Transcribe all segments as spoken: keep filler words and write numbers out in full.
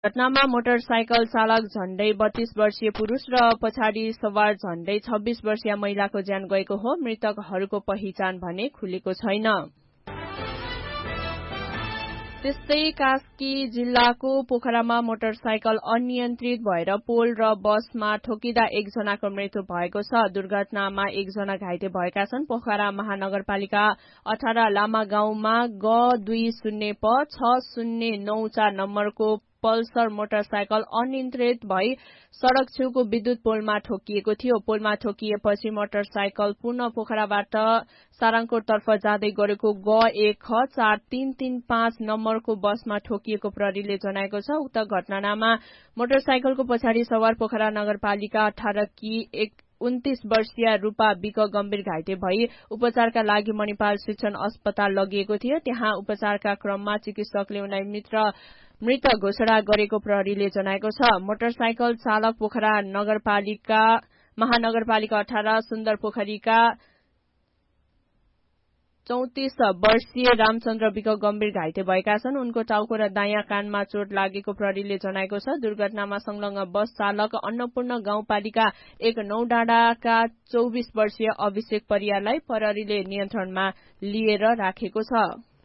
घटनामा मोटरसाइकल चालक झण्डै बत्तीस वर्षीय पुरुष र पछाडि सवार झण्डै छब्बीस वर्षीय महिलाको ज्यान गएको हो। मृतकहरूको पहिचान भने खुलेको छैन। त्यस्तै कास्की जिल्लाको पोखरामा मोटरसाइकल अनियन्त्रित भएर पोल र बसमा ठोकिँदा एकजनाको मृत्यु भएको छ। दुर्घटनामा एकजना घाइते भएका छन्। पोखरा महानगरपालिका अठार लामा गाउँमा ग दुई शून्य प छ शून्य नौ चार नम्बरको पल्सर मोटरसाइकल अनियन्त्रित भई सड़क छेउको विद्युत पोलमा ठोकिएको थियो। पोलमा ठोकिएपछि मोटरसाइकल पुनः पोखराबाट सारङकोटतर्फ जाँदै गरेको ग एक ख चार तीन तीन पाँच नम्बरको बसमा ठोकिएको प्रहरीले जनाएको छ। उक्त घटनामा मोटरसाइकलको पछाडि सवार पोखरा नगरपालिका अठार की एक उन्तीस वर्षीय रूपा विक गम्भीर घाइते भई उपचारका लागि मणिपाल शिक्षण अस्पताल लगिएको थियो। त्यहाँ उपचारका क्रममा चिकित्सकले उनलाई मृत मृत घोषणा गरेको प्रहरीले जनाएको छ। मोटरसाइकल चालक पोखरा नगरपालिका महानगरपालिका अठार सुन्दर पोखरीका चौतिस वर्षीय रामचन्द्र विक गम्भीर घाइते भएका छन्। उनको टाउको र दायाँ कानमा चोट लागेको प्रहरीले जनाएको छ। दुर्घटनामा संलग्न बस चालक अन्नपूर्ण गाउँपालिका एक नौडाँडाका चौबिस वर्षीय अभिषेक परियारलाई प्रहरीले नियन्त्रणमा लिएर राखेको छ।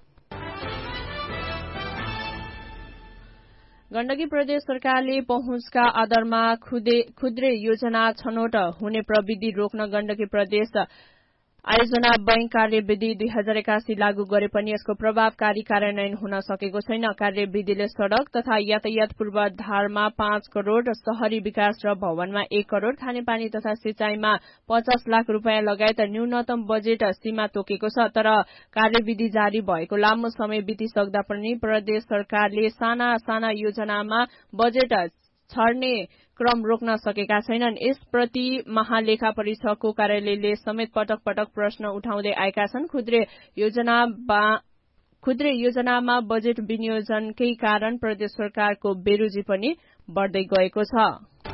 गण्डकी प्रदेश सरकारले पहुँचका आधारमा खुद्रे योजना छनौट हुने प्रविधि रोक्न गण्डकी प्रदेश आयोजना बैंक कार्यविधि दुई हजार एकासी लागू गरे पनि यसको प्रभावकारी कार्यान्वयन हुन सकेको छैन। कार्यविधिले सड़क तथा यातायात पूर्वाधारमा पाँच करोड़, शहरी विकास र भवनमा एक करोड़, खानेपानी तथा सिंचाईमा पचास लाख रूपियाँ लगायत न्यूनतम बजेट सीमा तोकेको छ। तर कार्यविधि जारी भएको लामो समय बितिसक्दा पनि प्रदेश सरकारले साना साना योजनामा बजेट छर्ने क्रम रोक्न सकेका छैनन्। यसप्रति महालेखा परीक्षकको कार्यालयले समेत पटक पटक प्रश्न उठाउँदै आएका छन्। खुद्रे योजना खुद्रे योजनामा बजेट विनियोजनकै कारण प्रदेश सरकारको बेरोजी पनि बढ्दै गएको छ।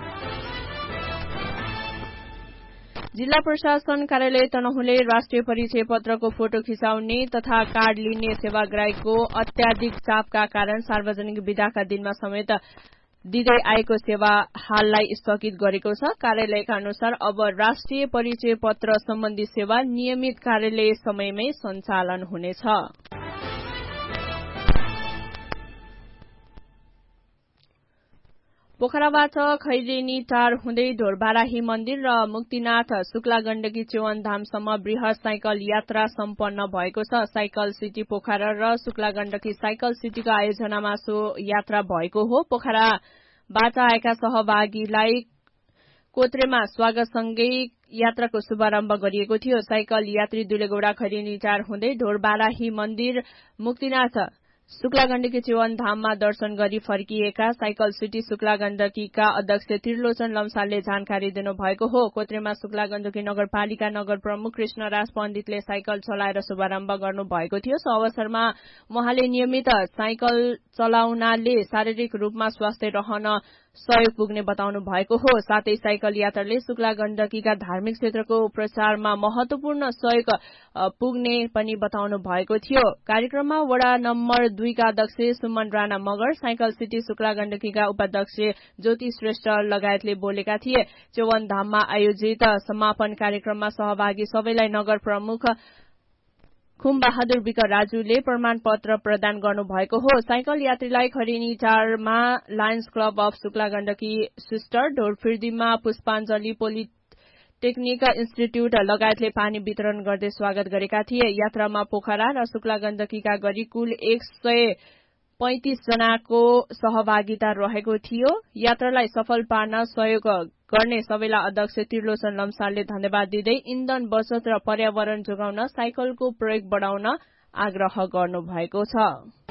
जिल्ला प्रशासन कार्यालय तनहुले राष्ट्रिय परिचय पत्रको फोटो खिचाउने तथा कार्ड लिने सेवाग्राहीको अत्याधिक चापका कारण सार्वजनिक विदाका दिनमा समेत दिँदै आएको सेवा हाललाई स्थगित गरेको छ। कार्यालयका अनुसार अब राष्ट्रिय परिचय पत्र सम्बन्धी सेवा नियमित कार्यालय समयमै सञ्चालन हुनेछ। पोखराबाट खैरेनी टार हुँदै ढोरबाराही मन्दिर र मुक्तिनाथ शुक्ला गण्डकी चेवनधामसम्म वृहत साइकल यात्रा सम्पन्न भएको छ। साइकल सिटी पोखरा र शुक्ला गण्डकी साइकल सिटीको आयोजनामा सो यात्रा भएको हो। पोखराबाट आएका सहभागीलाई कोत्रेमा स्वागतसँगै यात्राको शुभारम्भ गरिएको थियो। साइकल यात्री दुलेगौड़ा खैरेनी टार हुँदै ढोरबाराही मन्दिर मुक्तिनाथ शुक्ला गण्डकी चेवन धाममा दर्शन गरी फर्किएका साइकल सिटी शुक्ला गण्डकीका अध्यक्ष त्रिलोचन लम्सालले जानकारी दिनुभएको हो। कोत्रेमा शुक्ला गण्डकी नगरपालिका नगर प्रमुख कृष्णराज पण्डितले साइकल चलाएर शुभारम्भ गर्नु भएको थियो। सो अवसरमा उहाँले नियमित साइकल चलाउनाले शारीरिक रूपमा स्वास्थ्य रहन सहयोग पुग्ने बताउनु भएको हो। साथै साइकल यात्राले शुक्ला गण्डकीका धार्मिक क्षेत्रको प्रचारमा महत्वपूर्ण सहयोग पुग्ने पनि बताउनु भएको थियो। कार्यक्रममा वडा नम्बर दुईका अध्यक्ष सुमन राणा मगर, साइकल सिटी शुक्ला गण्डकीका उपाध्यक्ष ज्योति श्रेष्ठ लगायतले बोलेका थिए। चेवन धाममा आयोजित समापन कार्यक्रममा सहभागी सबैलाई नगर प्रमुख खुम बहादुर विक राजुले प्रमाण पत्र प्रदान गर्नु भएको हो। साइकल यात्रीलाई Khaireni टारमा Lions club of Shukla Gandaki sister, ढोरफिर्दीमा Pushpanjali polytechnic institute लगायतले पानी वितरण गर्दै स्वागत गरेका थिए। यात्रामा पोखरा र शुक्ला गण्डकीका गरी कुल एक सय पैंतिस जनाको सहभागिता रहेको थियो। यात्रालाई सफल पार्न सहयोग गर्ने सबैलाई अध्यक्ष त्रिलोचन लम्सालले धन्यवाद दिँदै इन्धन बचत र पर्यावरण जोगाउन साइकलको प्रयोग बढाउन आग्रह गर्नुभएको छ।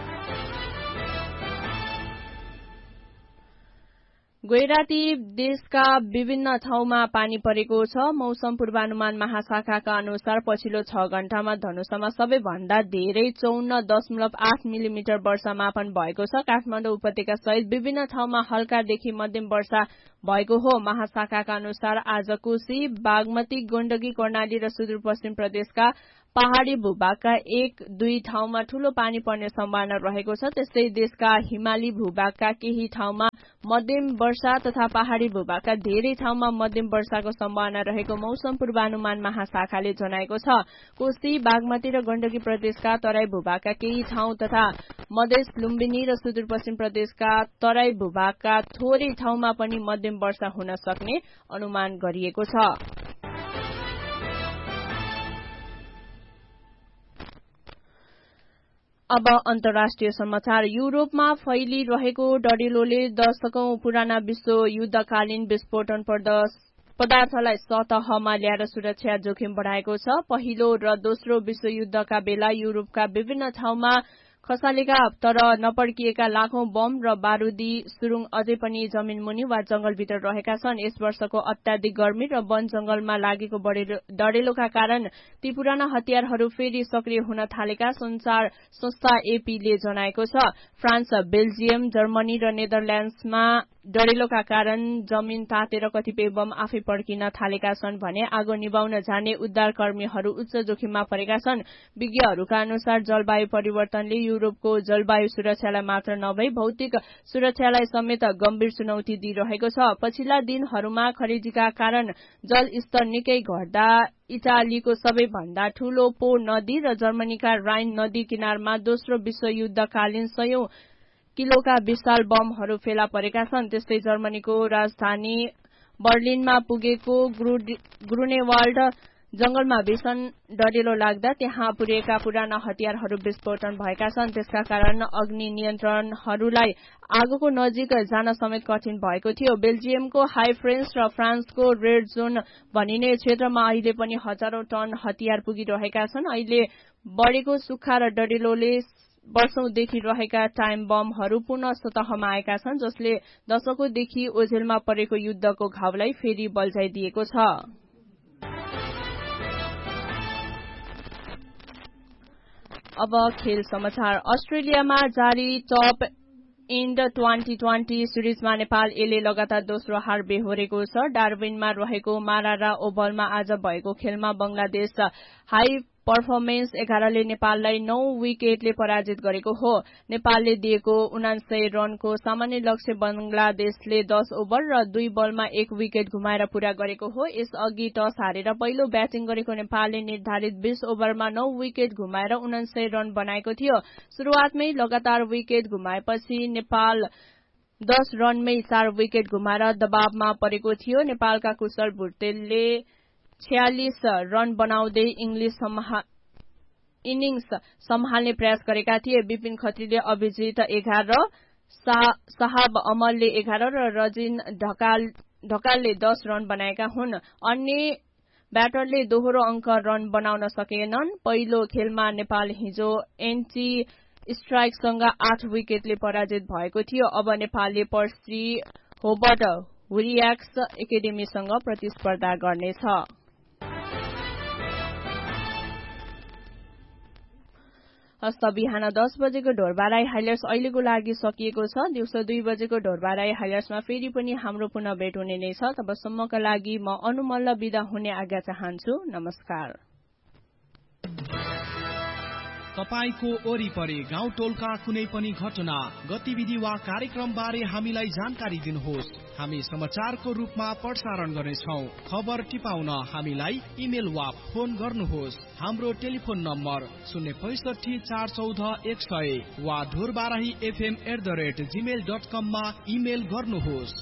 गैराती देशका विभिन्न ठाउँमा पानी परेको छ। मौसम पूर्वानुमान महाशाखाका अनुसार पछिल्लो छ घण्टामा धनुषामा सबैभन्दा धेरै चौन्न दशमलव आठ मिलिमिटर वर्षा मापन भएको छ। काठमाडौँ उपत्यका सहित विभिन्न ठाउँमा हल्कादेखि मध्यम वर्षा भएको हो। महाशाखाका अनुसार आज कोशी, बागमती, गण्डकी, कर्णाली र सुदूरपश्चिम प्रदेशका पहाड़ी भूभागका एक दुई ठाउँमा ठूलो पानी पर्ने सम्भावना रहेको छ। त्यस्तै देशका हिमाली भूभागका केही ठाउँमा मध्यम वर्षा तथा पहाड़ी भूभागका धेरै ठाउँमा मध्यम वर्षाको सम्भावना रहेको मौसम पूर्वानुमान महाशाखाले जनाएको छ। कोशी, बागमती र गण्डकी प्रदेशका तराई भूभागका केही ठाउँ तथा मधेस, लुम्बिनी र सुदूरपश्चिम प्रदेशका तराई भूभागका थोरै ठाउँमा पनि मध्यम वर्षा हुन सक्ने अनुमान गरिएको छ। अब अन्तर्राष्ट्रिय समाचार। युरोपमा फैलिरहेको डढेलोले दशकौं पुराना विश्व युद्धकालीन विस्फोटन पदार्थलाई सतहमा ल्याएर सुरक्षा जोखिम बढाएको छ। पहिलो र दोस्रो विश्व युद्धका बेला युरोपका विभिन्न ठाउँमा खसालेका तर नपड्किएका लाखौं बम र बारूदी सुरुङ अझै पनि जमिन मुनि वा जंगलभित्र रहेका छन्। यस वर्षको अत्याधिक गर्मी र वन जंगलमा लागेको डढेलोका कारण ती पुराना हतियारहरू फेरि सक्रिय हुन थालेका संचार संस्था एपीले जनाएको छ। फ्रान्स, बेल्जियम, जर्मनी र नेदरल्याण्ड्समा डढेलोका कारण जमिन तातेर कतिपय बम आफै पड्किन थालेका छन् भने आगो निभाउन जाने उद्धारकर्मीहरू उच्च जोखिममा परेका छन्। विज्ञहरूका अनुसार जलवायु परिवर्तनले युरोपको जलवायु सुरक्षालाई मात्र नभई भौतिक सुरक्षालाई समेत गम्भीर चुनौती दिइरहेको छ। पछिल्ला दिनहरूमा खरेजीका कारण जल स्तर निकै घट्दा इटालीको सबैभन्दा ठूलो पो नदी र जर्मनीका राइन नदी किनारमा दोस्रो विश्व युद्धकालीन सयौं किलोका विशाल बमहरू फेला परेका छन्। त्यस्तै जर्मनीको राजधानी बर्लिनमा पुगेको ग्रुनेवाल्ड जंगलमा भीषण डढेलो लाग्दा त्यहाँ पुर्याएका पुराना हतियारहरू विस्फोटन भएका छन्। त्यसका कारण अग्नि नियन्त्रणहरूलाई आगोको नजिक जान समेत कठिन भएको थियो। बेल्जियमको हाई फ्रेन्च र फ्रान्सको रेड जोन भनिने क्षेत्रमा अहिले पनि हजारौं टन हतियार पुगिरहेका छन्। अहिले बढेको सुक्खा र डढेलोले वर्षौंदेखि रहेका टाइम बमहरू पुनः सतहमा आएका छन्, जसले दशकौंदेखि ओझेलमा परेको युद्धको घाउलाई फेरि बल्झाइदिएको छ। अब खेल समाचार। अस्ट्रेलियामा जारी top end twenty twenty सिरिजमा Nepal एले लगातार दोस्रो हार बेहोरेको छ। डार्विनमा रहेको मारारा ओभलमा आज भएको खेलमा बंगलादेश हाई पर्फर्मेन्स एघारले नेपाललाई नौ विकेटले पराजित गरेको हो। नेपालले दिएको उनासय रनको सामान्य लक्ष्य बंगलादेशले दस ओभर र दुई बलमा एक विकेट गुमाएर पूरा गरेको हो। यसअघि टस हारेर पहिलो ब्याटिङ गरेको नेपालले निर्धारित बीस ओभरमा नौ विकेट गुमाएर उनासय रन बनाएको थियो। शुरूआतमै लगातार विकेट गुमाएपछि नेपाल दस रनमै चार विकेट गुमाएर दबावमा परेको थियो। नेपालका कुशल भुटेलले छयालिस रन बनाउँदै इंग्लिस इनिंग्स सम्हाल्ने प्रयास गरेका थिए। विपिन खत्रीले अभिजित एघार, साहब अमलले एघार र रजिन ढकाल ढकालले दस रन बनाएका हुन्। अन्य ब्याटरले दोहोरो अंक रन बनाउन सकेनन्। पहिलो खेलमा नेपाल हिजो एन्टी स्ट्राइकसँग आठ विकेटले पराजित भएको थियो। अब नेपालले पर्सी होबर्ट हुरियाक्स एकाडेमीसँग प्रतिस्पर्धा गर्नेछ। हस्त बिहान दस बजेको ढोरबाराई हाइलाइट्स अहिलेको लागि सकिएको छ। दिउँसो दुई बजेको ढोरबाराई हाइलाइट्समा फेरि पनि हाम्रो पुनः भेट हुने नै छ। तबसम्मका लागि म अनुमल्ल बिदा हुने आज्ञा चाहन्छु। नमस्कार। तपाईको वरिपरि गाउँ टोलका कुनै पनि घटना, गतिविधि वा कार्यक्रम बारे हामीलाई जानकारी दिनुहोस्। हामी समाचारको रूपमा प्रसारण गर्नेछौँ। खबर टिपाउन हामीलाई इमेल वा फोन गर्नुहोस्। हाम्रो टेलिफोन नम्बर शून्य पैसठी चार चौध एक सय वा Dhorbarahi FM at the rate Gmail dot कममा इमेल गर्नुहोस्।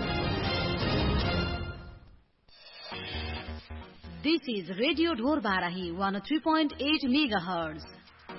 This is Radio Dhorabarahi one oh three point eight megahertz.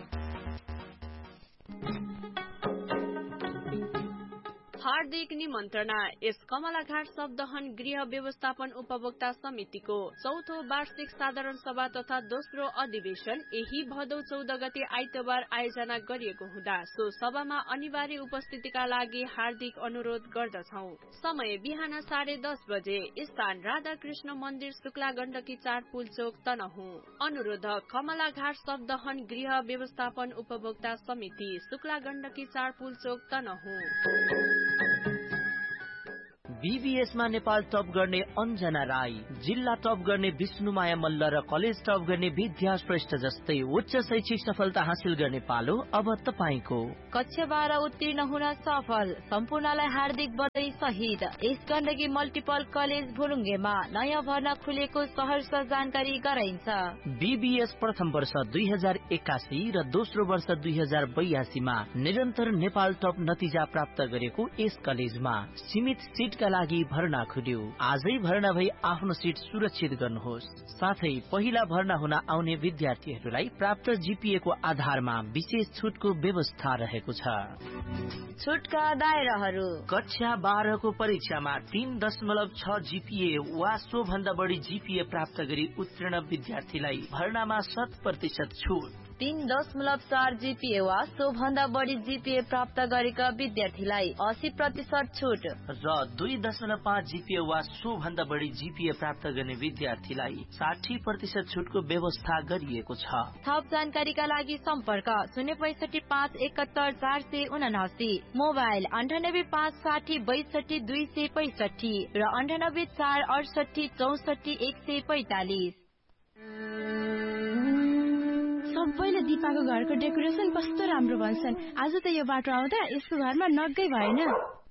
हार्दिक निमन्त्रणा। यस कमलाघाट शब्दहन गृह व्यवस्थापन उपभोक्ता समितिको चौथो वार्षिक साधारण सभा तथा दोस्रो अधिवेशन यही भदौ चौध गते आइतबार आयोजना गरिएको हुँदा सो सभामा अनिवार्य उपस्थितिका लागि हार्दिक अनुरोध गर्दछौ। समय बिहान साढे दस बजे। स्थान राधाकृष्ण मन्दिर, शुक्ला गण्डकी चार पुल चोक, तनहुँ। अनुरोधक कमलाघाट शब्दहन गृह व्यवस्थापन उपभोक्ता समिति, शुक्ला गण्डकी चार पुल चोक, तनहुँ। बीबीएसमा नेपाल टप गर्ने अन्जना राई, जिल्ला टप गर्ने विष्णुमाया मल्ल र कलेज टप गर्ने विद्या श्रेष्ठ जस्तै उच्च शैक्षिक सफलता हासिल गर्ने पालो अब तपाईको। कक्षा बाह्र उत्तीर्ण हुन सफल सम्पूर्णलाई हार्दिक बधाई सहित यस गण्डकी मल्टिपल कलेज भुरुङ्गेमा नयाँ भर्ना खुलेको सहर्ष जानकारी गराइन्छ। बीबीएस प्रथम वर्ष दुई हजार एकासी र दोस्रो वर्ष दुई हजार बयासीमा निरन्तर नेपाल टप नतिजा प्राप्त गरेको यस कलेजमा सीमित सीटका लागि भर्ना खुल्यो। आजै भर्ना भई आफ्नो सीट सुरक्षित गर्नुहोस्। साथै पहिला भर्ना हुन आउने विद्यार्थीहरूलाई प्राप्त जीपीए को आधारमा विशेष छुटको व्यवस्था रहेको छ। छुटका दायराहरू कक्षा बाह्रको परीक्षामा तीन दशमलव छ जीपीए वा सो भन्दा बढी जीपीए प्राप्त गरी उत्तीर्ण विद्यार्थीलाई भर्नामा शत प्रतिशत छुट। तीन दशमलव चार जीपीए वा सो भन्दा बढी जीपीए प्राप्त गरेका विद्यार्थीलाई अस्सी प्रतिशत छुट र दुई दशमलव पाँच जीपीए वा सो भन्दा बढी जीपीए प्राप्त गर्ने विद्यार्थीलाई साठी प्रतिशत छुटको व्यवस्था गरिएको छ। थप जानकारीका लागि सम्पर्क शून्य पैसठी पाँच एकहत्तर चार सय उनासी, मोबाइल अन्ठानब्बे पाँच साठी बैसठी दुई सय पैसठी र अन्ठानब्बे चार अडसठी चौसठी एक सय पैतालिस। सबैले दिपाको घरको डेकोरेसन कस्तो राम्रो भन्छन्। आज त यो बाटो आउँदा यसको घरमा नगै भएन।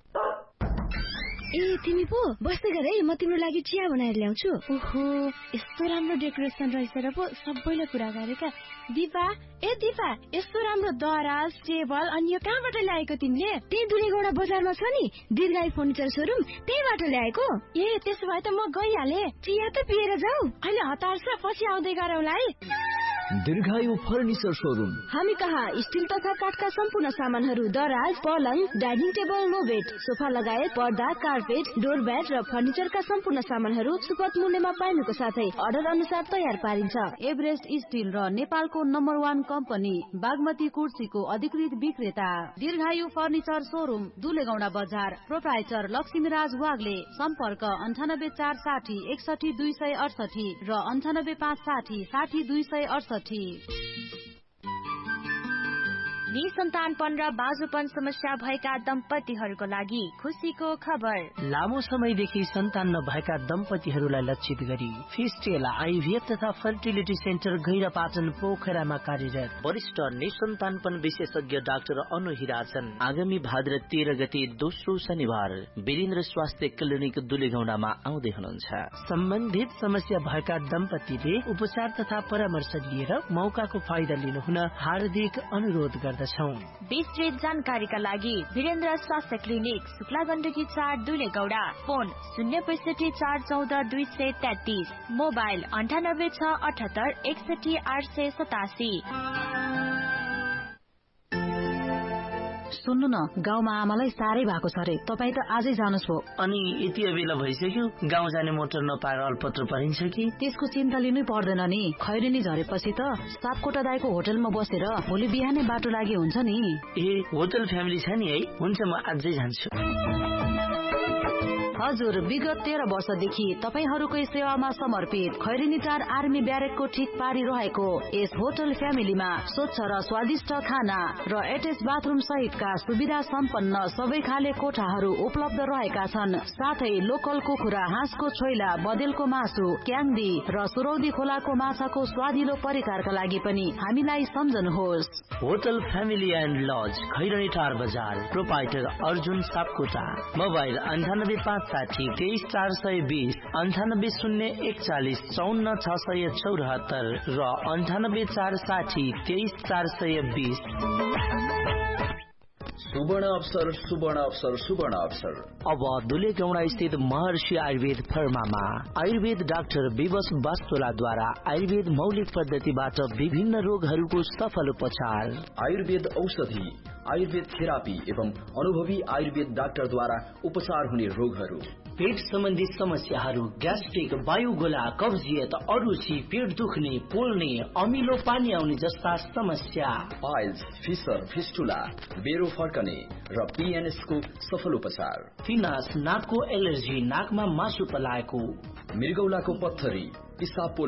ए तिमी पो बस्दै गर है, म तिम्रो लागि चिया बनाएर ल्याउँछु। ओहो यस्तो राम्रो डेकोरेसन रहेछ र पो सबैले कुरा गरेका। दिपा ए दिपा यस्तो राम्रो दराज टेबल अनि यो कहाँबाट ल्याएको तिमीले? त्यही दुलेगौडा बजारमा छ नि दीर्घायु फर्निचर सोरुम, त्यहीबाट ल्याएको। ए त्यसो भए त म गइहाले। चिया त पिएर जाऊ। अहिले हतार छ, पछि आउँदै गरौँला है। दीर्घायु फर्निचर सोरुम। हामी कहाँ स्टिल तथा काठका सम्पूर्ण सामानहरू, दराज, पलङ, dining table, no bed, sofa लगायत पर्दा, कार्पेट, डोर ब्याट र फर्निचरका सम्पूर्ण सामानहरू सुपथ मूल्यमा पाइनुको साथै अर्डर अनुसार तयार पारिन्छ। एभरेस्ट स्टिल र नेपालको नम्बर वान कम्पनी बागमती कुर्सीको अधिकृत विक्रेता दीर्घायु फर्निचर सोरुम, दुलेगौडा बजार, प्रोप्राइटर लक्ष्मीराज वाग्ले। सम्पर्क अन्ठानब्बे चार साठी एकसठी दुई सय अडसठी र अन्ठानब्बे पाँच साठी साठी दुई सय अडसठी। निसन्तानपन र बाजुपन समस्या भएका दम्पतिहरूको लागि खुसीको खबर। लामो समयदेखि सन्तान नभएका दम्पतिहरूलाई लक्षित गरी फिस्टेला आइभीएफ तथा फर्टिलिटी सेन्टर गैरापाटन पोखरामा कार्यरत वरिष्ठ निसन्तानपन विशेषज्ञ डाक्टर अनु हिराचन आगामी भाद्र तेह्र गते दोस्रो शनिबार वीरेन्द्र स्वास्थ्य क्लिनिक दुलेगौडामा आउँदै हुनुहुन्छ। सम्बन्धित समस्या भएका दम्पतिले उपचार तथा परामर्श लिएर मौकाको फाइदा लिनुहुन हार्दिक अनुरोध गर्दछौं। विस्तृत जानकारीका लागि वीरेन्द्र स्वास्थ्य क्लिनिक शुक्ला गण्डकी चार दुलेगौडा, फोन शून्य पैसठी चार चौध दुई सय तेत्तीस, मोबाइल अन्ठानब्बे छ अठहत्तर एकसठी आठ सय सतासी। सुन्नु न, गाउँमा आमालाई साह्रै भएको छ रे, तपाईँ त आजै जानुहोस् भो। अनि यति बेला भइसक्यो, गाउँ जाने मोटर नपाएर अल्पत्र परिन्छ कि? त्यसको चिन्ता लिनै पर्दैन नि। खैरेनी झरेपछि त सापकोटा दाइको होटलमा बसेर भोलि बिहानै बाटो लागि हुन्छ नि। ए होटल फ्यामिली छ नि है, हुन्छ म आजै जान्छु। हजुर, विगत तेह्र वर्षदेखि तपाईहरूकै सेवामा समर्पित खैरेनीटार आर्मी ब्यारेकको ठिक पारी रहेको यस होटल फ्यामिलीमा स्वच्छ र स्वादिष्ट खाना र एटेच बाथरूम सहितका सुविधा सम्पन्न सबै खाले कोठाहरू उपलब्ध रहेका छन्। साथै लोकल कुखुरा, हाँसको छोइला, बदेलको मासु, क्याङ्दी र सुरौदी खोलाको माछाको स्वादिलो परिकारका लागि पनि हामीलाई सम्झनुहोस्। होटल फ्यामिली एन्ड लज, खैरेनीटार बजार, प्रोपाइटर अर्जुन सापकोटा, मोबाइल अन्ठानब्बे पाँच साठी तेइस चार सय बीस, अन्ठानब्बे शून्य एकचालिस चौन्न छ सय चौरात्तर र अन्ठानब्बे चार साठी तेइस चार सय बीस। सुवर्ण अवसर, सुवर्ण अवसर, सुवर्ण अवसर। अब दुलेगौडा स्थित महर्षि आयुर्वेद फर्मामा आयुर्वेद डाक्टर विवश वास्तोलाद्वारा आयुर्वेद मौलिक पद्धतिबाट विभिन्न रोगहरूको सफल उपचार, आयुर्वेद औषधि, आयुर्वेद थेरापी एवं अनुभवी आयुर्वेद डाक्टरद्वारा उपचार हुने रोगहरू, पेट सम्बन्धी समस्याहरू, ग्यास्ट्रिक, वायुगोला, कब्जियत, अरुचि, पेट दुख्ने, पोल्ने, अमिलो पानी आउने जस्ता समस्या, पाइल्स, फिसर, फिस्टुला, बेरो फर्कने र पीएनएस को सफल उपचार, फिनास, नाकको एलर्जी, नाकमा मासु पलाएको, मृगौलाको पत्थरी, पिसाब पोल्ने,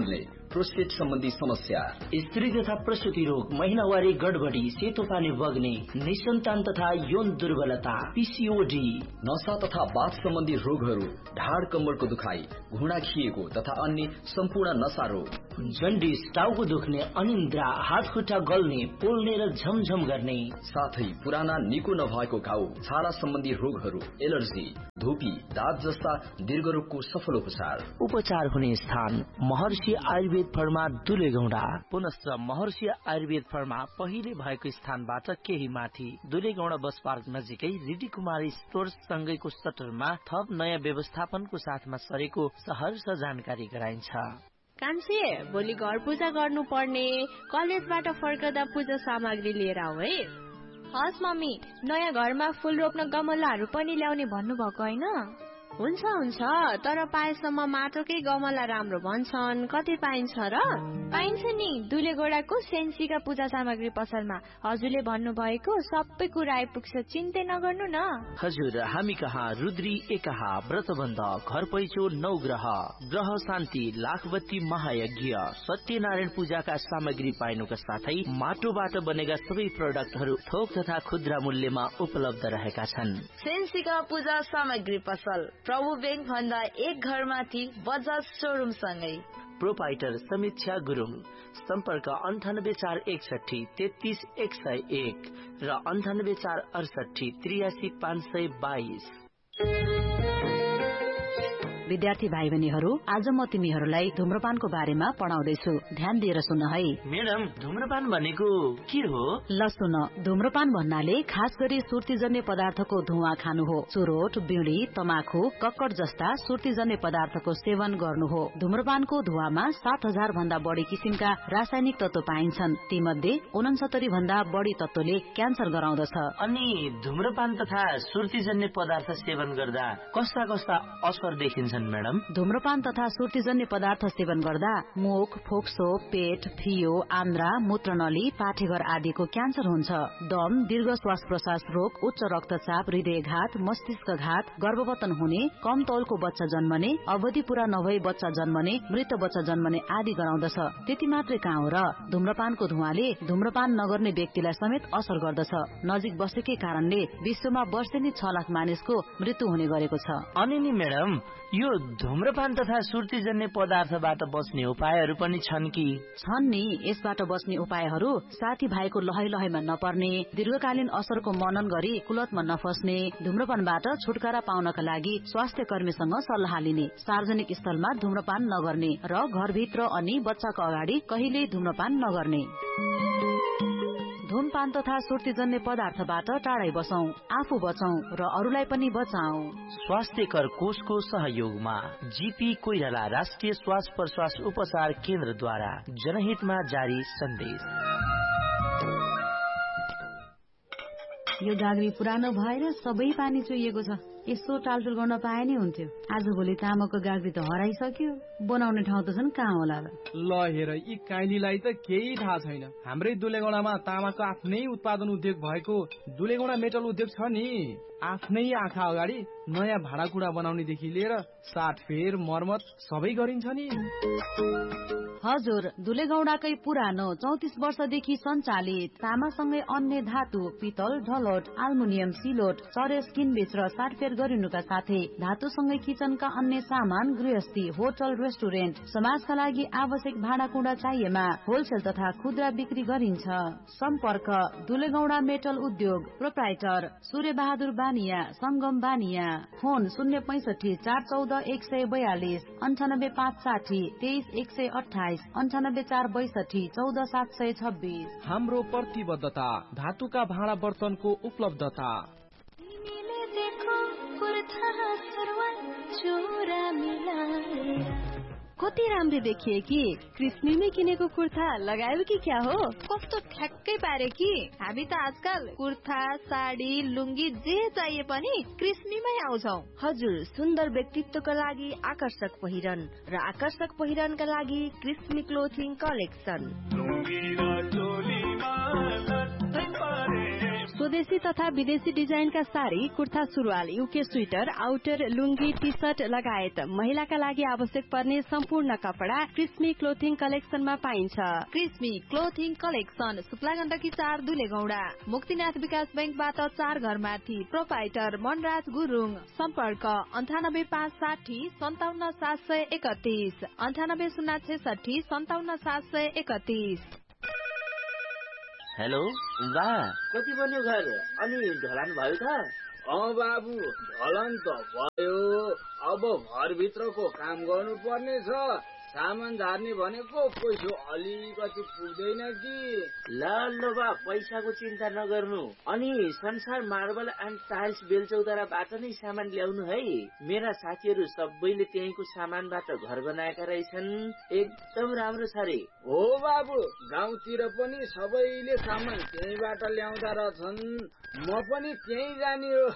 प्रोस्टेट सम्बन्धी समस्या, स्त्री तथा प्रसूति रोग, महिनावारी गडबडी, सेतो पानी बग्ने, निसन्तान तथा यौन दुर्बलता, पीसीओडी, नशा तथा बाथ सम्बन्धी रोगहरू, ढाड कम्मरको दुखाइ, घुँडा खिएको तथा अन्य सम्पूर्ण नशा रोग, जन्डिस, टाउको दुख्ने, अनिन्द्रा, हात खुट्टा गल्ने, पोल्ने र झमझम गर्ने, साथै पुराना निको नभएको घाउ, छाला सम्बन्धी रोगहरू, एलर्जी, धुपी, दाँत जस्ता दीर्घ रोगको सफल उपचार। उपचार हुने स्थान महर्षि आयुर्वेद फर्मा दुलेगौंडा। पुनश्च महर्षि आयुर्वेद फर्मा पहिले भएको स्थानबाट केही माथि दुलेगौंडा बस पार्क नजिकै रिडी कुमारी स्टोर्स सँगैको सटरमा थप नयाँ व्यवस्थापनको साथमा सरेको सहर्ष जानकारी गराइन्छ। कान्छे, भोलि घर पूजा गर्नु पर्ने, कलेजबाट फर्कदा पूजा सामग्री लिएर आऊ है। हस् मम्मी, नयाँ घरमा फूल रोप्न गमलाहरू पनि ल्याउने भन्नुभएको होइन? हुन्छ हुन्छ, तर पाएसम्म माटोकै गमला राम्रो भन्छन्। कति पाइन्छ र? पाइन्छ नि, दुलेगौडाको सेन्सीका पूजा सामग्री पसलमा। हजुरले भन्नुभएको सबै कुरा आइपुग्छ, चिन्तै नगर्नु न। हजुर, हामी कहाँ रुद्री एकाहा, व्रतबन्ध, घर पैचो, नौ ग्रह, ग्रह शान्ति, लाखबत्ती महायज्ञ, सत्यनारायण पूजाका सामग्री पाइनुका साथै माटोबाट बनेका सबै प्रोडक्टहरू थोक तथा खुद्रा मूल्यमा उपलब्ध रहेका छन्। सेन्सीका पूजा सामग्री पसल प्रभु बैंक भन्दा एक घर माथि बजाज शोरूम सँगै। प्रोपाइटर समीक्षा गुरुङ। सम्पर्क अन्ठानब्बे चार एकसठी तेत्तीस एक सय एक र अन्ठानब्बे चार अडसठी त्रियासी पाँच सय बाइस। विद्यार्थी भाइ बहिनीहरू, आज म तिमीहरूलाई धूम्रपानको बारेमा पढाउँदैछु। ध्यान दिएर सुन है। मैडम, धूम्रपान भनेको के हो? ल सुन, धूम्रपान भन्नाले खास गरी सुर्तीजन्य पदार्थको धुवा खानु हो। चुरोट, बिडी, तमाखु, कक्कड जस्ता सुर्तीजन्य पदार्थको सेवन गर्नु हो। धूम्रपानको धुवामा सात हजार भन्दा बढी किसिमका रासायनिक तत्व पाइन्छन्। तीमध्ये उनसत्तरी भन्दा बढी तत्वले क्यान्सर गराउँदछ। अनि धूम्रपान तथा सुर्तीजन्य पदार्थ सेवन गर्दा कस्ता कस्ता असर देखिन्छ मैडम? धूम्रपान तथा सुर्तीजन्य पदार्थ सेवन गर्दा मुख, फोक्सो, पेट, फियो, आन्द्रा, मूत्रनली, पाठेघर आदिको क्यान्सर हुन्छ। दम, दीर्घ श्वास प्रश्वास रोग, उच्च रक्तचाप, हृदयघात, मस्तिष्कघात, गर्भवतन हुने, कम तौलको बच्चा जन्मने, अवधि पूरा नभई बच्चा जन्मने, मृत बच्चा जन्मने आदि गराउँदछ। त्यति मात्रै कहाँ हो र, धूम्रपानको धुवाले धूम्रपान नगर्ने व्यक्तिलाई समेत असर गर्दछ। नजिक बसेकै कारणले विश्वमा वर्षेनी छ लाख मानिसको मृत्यु हुने गरेको छ। अनि नि मैडम, यो धूम्रपान तथा सुर्तीजन्य पदार्थबाट बच्ने उपायहरू पनि छन् कि? छन् नि। यसबाट बच्ने उपायहरू साथी भाइको लहै लहैमा नपर्ने, दीर्घकालीन असरको मनन गरी कुलतमा नफस्ने, धूम्रपानबाट छुटकारा पाउनका लागि स्वास्थ्य कर्मीसँग सल्लाह लिने, सार्वजनिक स्थलमा धूम्रपान नगर्ने र घरभित्र अनि बच्चाको अगाडि कहिल्यै धूम्रपान नगर्ने। धूमपान तथा सुर्तीजन्य पदार्थबाट टाढै बसौं, आफू बचौं र अरूलाई पनि बचाऊ। स्वास्थ्यकर कोषको सहयोगमा जीपी कोइराला राष्ट्रिय श्वास प्रश्वास उपचार केन्द्रद्वारा जनहितमा जारी सन्देश। यो गाग्री पुरानो भएर सबै पानी चुहिएको छ। यसो टालटुल गर्न पाए नै हुन्थ्यो। आज भोलि तामाको गाग्री त हराइसक्यो, बनाउने ठाउँ त छन् कहाँ होला र। ल हेर, यी काइलीलाई त केही थाहा छैन। हाम्रै दुलेगौडामा तामाको आफ्नै उत्पादन उद्योग भएको दुलेगौडा मेटल उद्योग छ नि। आफ्नै आँखा अगाडि नयाँ भाँडाकुँडा बनाउनेदेखि लिएर साटफेर मर्मत सबै गरिन्छ नि। हजुर, दुलेगौडाकै पुरानो चौतिस वर्षदेखि सञ्चालित तामासँगै अन्य धातु, पितल, ढलोट, आल्मुनियम, सिलोट, चरेस किनबेच र साटफेर गरिनुका साथै धातुसँगै किचनका अन्य सामान, गृहस्थी, होटल, रेस्टुरेन्ट, समाजका लागि आवश्यक भाँडाकुँडा चाहिएमा होलसेल तथा खुद्रा बिक्री गरिन्छ। सम्पर्क दुलेगौडा मेटल उद्योग, प्रोप्राइटर सूर्य बहादुर बानिया, संगम बानिया। फोन शून्य पैंसठी चार चौध एक सय बयालिस, अन्ठानब्बे पाँच साठी तेइस एक सय अठाइस, अन्ठानब्बे चार बैसठी चौध सात सय छब्बीस। हाम्रो प्रतिबद्धता धातुका भाँडा बर्तनको उपलब्धता। कति राम्रो देखिए कि कृष्णीमै किनेको कुर्ता लगायो कि क्या हो? कस्तो ठ्याक्कै पारे कि हामी त आजकल कुर्ता, साडी, लुङ्गी जे चाहिए पनि कृष्णीमै आउँछौ। हजुर, सुन्दर व्यक्तित्वका लागि आकर्षक पहिरन र आकर्षक पहिरनका लागि कृष्णी क्लोथिङ कलेक्सन। स्वदेशी तथा विदेशी डिजाइनका साडी, कुर्ता सुरुवाल, युके स्वेटर, आउटर, लुङ्गी, टी सर्ट लगायत महिलाका लागि आवश्यक पर्ने सम्पूर्ण कपडा क्रिस्मी क्लोथिङ कलेक्सनमा पाइन्छ। क्रिस्मी क्लोथिङ कलेक्सन शुक्ला गण्डकी चार दुलेगौडा, मुक्तिनाथ विकास बैंकबाट चार घर माथि। प्रोपाइटर मनराज गुरुङ। सम्पर्क अन्ठानब्बे पाँच साठी सन्ताउन्न सात सय एकतीस अन्ठानब्बे शून्य छैसठी सन्ताउन्न सात सय एकतीस। हेलो बा, कति बन्यो घर? अनि ढलान भयो त? अँ बाबु, ढलान त भयो। अब घरभित्रको काम गर्नु पर्ने छ। सामान झार्ने भनेको पैसा अलिकति पुग्दैन कि। ल ल बा, पैसाको चिन्ता नगर्नु। अनि संसार मार्बल एन्ड टाइल्स बेलचौताराबाट नै सामान ल्याउनु है। मेरा साथीहरू सबैले त्यहीँको सामानबाट घर बनाएका रहेछन्। एकदम राम्रो छ रे। हो बाबु, गाउँतिर पनि सबैले सामान त्यहीँबाट ल्याउँदा रहेछन्। म पनि त्यहीँ जाने हो।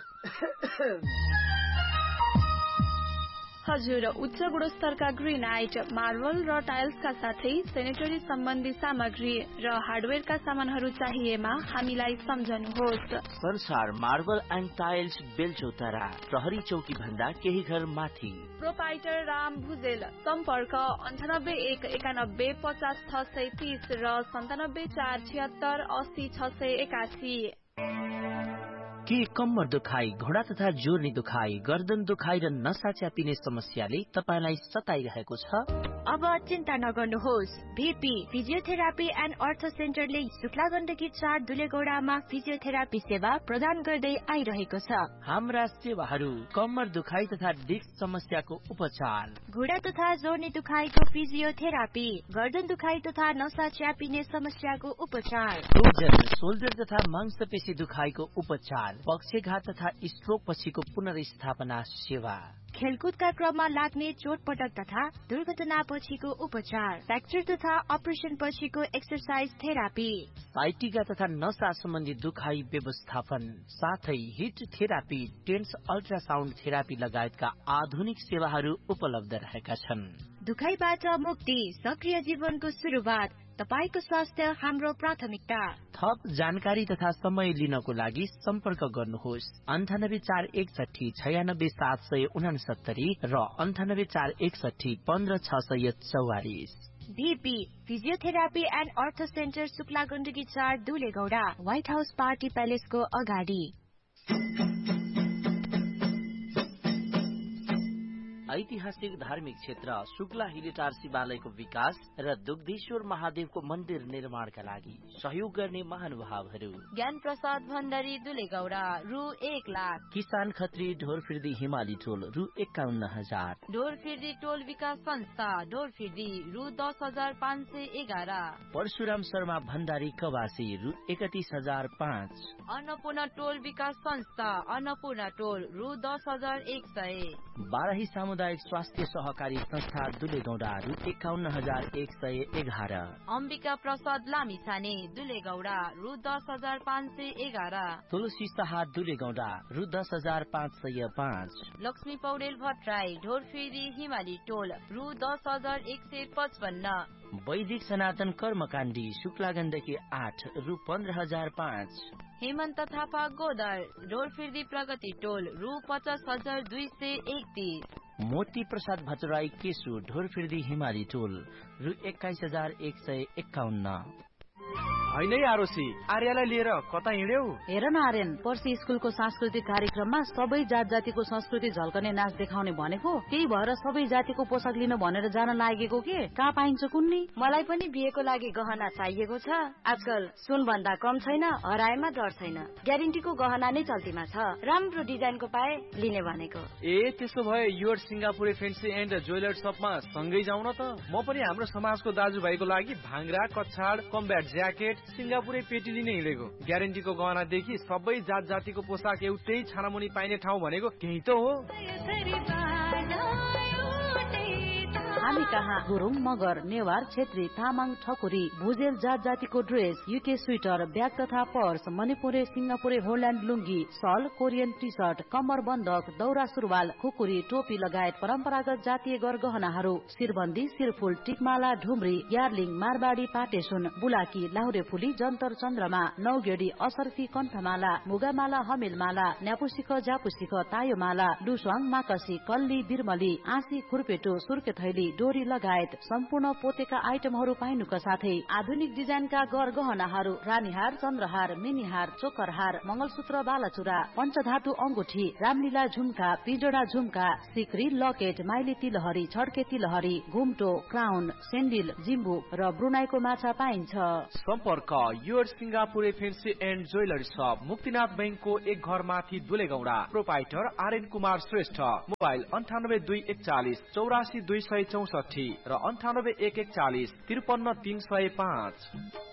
हजुर, उच्च गुणस्तरका ग्रेनाइट, मार्बल र टाइल्सका साथै सेनेटरी सम्बन्धी सामग्री र हार्डवेयरका सामानहरू चाहिएमा हामीलाई सम्झनुहोस्। संसार मार्बल एन्ड टाइल्स बेलचौतारा, प्रहरी चौकी भन्दा केही घर माथि। प्रोपाइटर राम भुजेल। सम्पर्क अन्ठानब्बे एक एकानब्बे पचास छ सय तीस र सन्तानब्बे चार छिहत्तर अस्सी छ सय एकासी। के कम्मर दुखाइ, घोडा तथा जोर्नी दुखाइ, गर्दन दुखाइ र नसा च्यापिने समस्याले तपाईलाई सताइरहेको छ? अब चिन्ता नगर्नुहोस्। भीपी फिजियोथेरापी एन्ड अर्थो सेन्टरले शुक्ला गण्डकी चार दुलेगौडामा फिजियोथेरापी सेवा प्रदान गर्दै आइरहेको छ। हाम्रा सेवाहरू कम्मर दुखाइ तथा डिस्क समस्याको उपचार, घुँडा तथा जोर्नी दुखाइको फिजियोथेरापी, गर्दन दुखाइ तथा नसा च्यापिने समस्याको उपचार, ओजन, शोल्डर तथा मांसपेशी दुखाइको उपचार, पक्षघात तथा स्ट्रोक पछिको पुनर्स्थापना सेवा, खेलकुदका क्रममा लाग्ने चोटपटक तथा दुर्घटना पछिको उपचार, फ्र्याक्चर तथा अपरेसन पछिको एक्सरसाइज थेरापी, साइटिका तथा नसा सम्बन्धी दुखाइ व्यवस्थापन, साथै hit therapy, tense ultrasound therapy लगायतका आधुनिक सेवाहरू उपलब्ध रहेका छन्। दुखाइबाट मुक्ति, सक्रिय जीवनको सुरुवात, तपाईको स्वास्थ्य हाम्रो प्राथमिकता। थप जानकारी तथा समय लिनको लागि सम्पर्क गर्नुहोस् अन्ठानब्बे चार एकसठी छयानब्बे सात सय उनासत्तरी र अन्ठानब्बे चार एकसठी पन्ध्र छ सय चौवालिस। भीपी फिजियोथेरापी एन्ड अर्थो सेन्टर शुक्ला गण्डकी चार दुलेगौडा, व्हाइट हाउस पार्टी प्यालेसको अगाडि। ऐतिहासिक धार्मिक क्षेत्र शुक्ला हिलेटार शिवालयको विकास र दुग्धेश्वर महादेवको मन्दिर निर्माणका लागि सहयोग गर्ने महानुभावहरू ज्ञान प्रसाद भण्डारी दुलेगौडा, रु एक लाख। किसान खत्री ढोरफिर्दी हिमाली टोल, रु एकाउन्न हजार। ढोरफिर्दी टोल विकास संस्था ढोरफिर्दी, रु दस हजार पाँच सय एघार। परशुराम शर्मा भण्डारी कवासी, रु एकतिस हजार पाँच। अन्नपूर्ण टोल विकास संस्था अन्नपूर्ण टोल, रु दस हजार एक सय। बाराही सामुदायिक स्वास्थ्य सहकारी संस्था दुलेगौडा, रु एकाउन्न हजार एक सय एघार। अम्बिका प्रसाद लामिछाने दुलेगौडा, रु दस हजार पाँच सय एघार। तुलसी शाह दुलेगौडा, रु दस हजार पाँच सय पाँच। लक्ष्मी पौडेल भट्टराई ढोरफिर्दी हिमाली टोल, रु दस हजार एक सय पचपन्न। वैदिक सनातन कर्मकाण्डी शुक्ला गण्डकी आठ, रु पन्ध्र हजार पाँच। हेमन्त थापा गोदर ढोरफिर्दी प्रगति टोल, रु पचास हजार दुई सय एकतीस। मोती प्रसाद भट्टराई केशु ढोरफिर्दी हिमाली टोल, रु एक्काइस हजार एक सय एकाउन्न। होइन आरोसी, आर्यालाई लिएर कता हिँड्यौ? हेर न आर्यन, पर्सि स्कुलको सांस्कृतिक कार्यक्रममा सबै जात जातिको संस्कृति झल्कने नाच देखाउने भनेको, त्यही भएर सबै जातिको पोसाक लिन भनेर जान लागेको के? कहाँ पाइन्छ कुन्नी? मलाई पनि बिहेको लागि गहना चाहिएको छ। आजकल सुन भन्दा कम छैन, हराएमा डर छैन। ग्यारेन्टीको गहना नै चल्तीमा छ। राम्रो डिजाइनको पाए लिने भनेको। ए त्यसो भए योर सिङ्गापुरे फेन्सी एन्ड ज्वेलर शपमा सँगै जाउँ न त। म पनि हाम्रो समाजको दाजुभाइको लागि भाङ्रा, कछाड, कम्ब्याट ज्याकेट, सिङ्गापुरे पेटी लिने हिँडेको। ग्यारेन्टीको गहनादेखि सबै जात जातिको पोसाक एउटै छानामुनि पाइने ठाउँ भनेको केही त हो। हामी कहाँ गुरुङ, मगर, नेवार, छेत्री, तामाङ, ठकुरी, भुजेल जात जातिको ड्रेस, युके स्वेटर, ब्याग तथा पर्स, मणिपुरे, सिंगापुरे, होल्याण्ड लुङ्गी, सल, कोरियन टी सर्ट, कम्मर बन्दक, दौरा सुरुवाल, खुकुरी, टोपी लगायत परम्परागत जातीय गरगहनाहरू, शिरबन्दी, शिरफुल, टिकमाला, ढुम्री, यार्लिङ, मारवाडी, पाटेसुन, बुलाकी, लाहुरे फुली, जन्तर चन्द्रमा, नौगेडी, असर्फी, कण्ठमाला, मुगामाला, हमेलमाला, न्यापुसिक, जापुसिक, तायोमाला, डुस्वाङ, माकसी, कल्ली, बिरमली, आँसी, खुर्पेटो, सुर्के थैली, डोरी लगायत सम्पूर्ण पोतेका आइटमहरू पाइनुका साथै आधुनिक डिजाइनका गरगहनाहरू, रानीहार, चन्द्रहार, मिनीहार, चोकरहार, मंगलसूत्र, बालाचुरा, पञ्चधातु अंगुठी, रामलीला झुम्का, पिजोडा झुम्का, सिक्री, लकेट, माइली तिलहरी, छड्के तिलहरी, घुम्टो, क्राउन, सेन्डिल, जिम्बु र ब्रुनाईको माछा पाइन्छ। सम्पर्क your Singapure fancy and jewellery शप, मुक्तिनाथ बैंकको एक घर माथि दुलेगौडा। प्रोपाइटर आर्यन कुमार श्रेष्ठ। मोबाइल अन्ठानब्बे दुई एकचालिस चौरासी दुई सय चौसठी र अन्ठानब्बे एक एकचालिस त्रिपन्न तीन सय पाँच।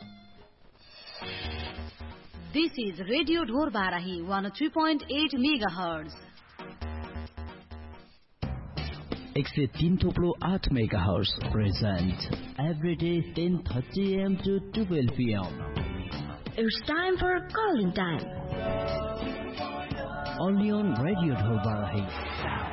This is Radio Dhor Barahi one oh three point eight megahertz. एक सय तीन थोप्लो आठ megahertz present every day ten thirty a m to twelve p m. It's time for calling time. Only on Radio Dhor Barahi.